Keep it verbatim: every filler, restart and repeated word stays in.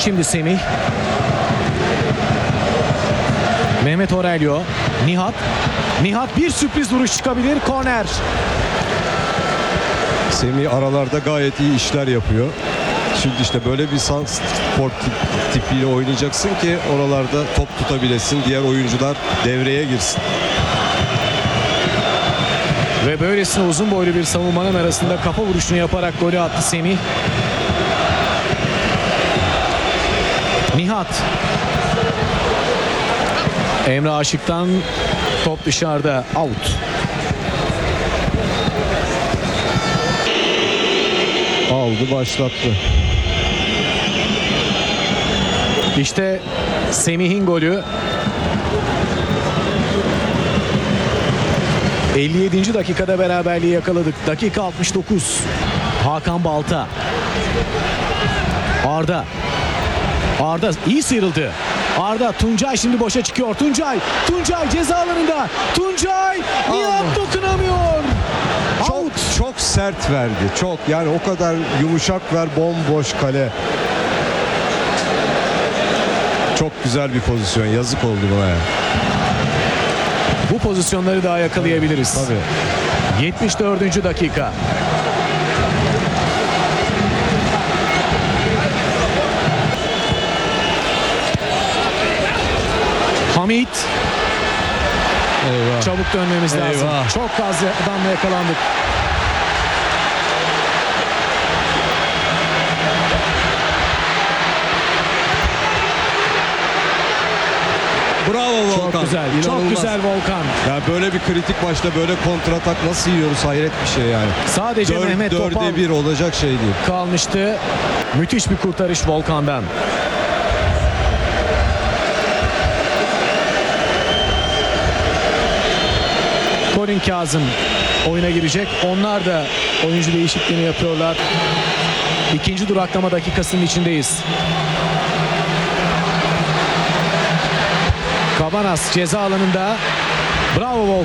Şimdi Semih. Mehmet Aurelio. Nihat. Nihat bir sürpriz vuruş çıkabilir. Korner. Semih aralarda gayet iyi işler yapıyor. Şimdi işte böyle bir santrfor tipiyle oynayacaksın ki oralarda top tutabilesin. Diğer oyuncular devreye girsin. Ve böylesine uzun boylu bir savunmanın arasında kafa vuruşunu yaparak golü attı Semih. Nihat. Emre Aşık'tan top dışarıda, out. Aldı, başlattı. İşte Semih'in golü. elli yedinci dakikada beraberliği yakaladık. Dakika altmış dokuz. Hakan Balta. Arda. Arda iyi sıyrıldı. Arda, Tuncay şimdi boşa çıkıyor. Tuncay. Tuncay ceza alanında. Tuncay. Nihat dokunamıyor. Çok Out. çok sert verdi. Çok, yani o kadar yumuşak ver, bomboş kale. Çok güzel bir pozisyon. Yazık oldu buna ya. Bu pozisyonları daha yakalayabiliriz. Tabii. yetmiş dördüncü dakika. Hamit. Eyvah. Çabuk dönmemiz lazım. Eyvah. Çok fazla adamla yakalandık. Bravo Volkan. Çok güzel. Çok İnanılmaz. güzel Volkan. Ya böyle bir kritik maçta böyle kontratak nasıl yiyoruz, hayret bir şey yani. Sadece Dör, Mehmet Topal dörde bir olacak şey değil. kalmıştı. Müthiş bir kurtarış Volkan'dan. Colin Kazım oyuna girecek. Onlar da oyuncu değişikliğini yapıyorlar. İkinci duraklama dakikasının içindeyiz. Cabanas ceza alanında. Bravo Volkan.